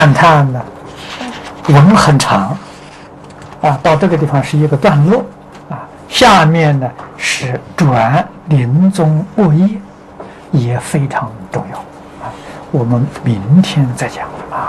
赞叹呢，文很长啊，到这个地方是一个段落啊，下面呢是转临终恶业，也非常重要啊。我们明天再讲啊。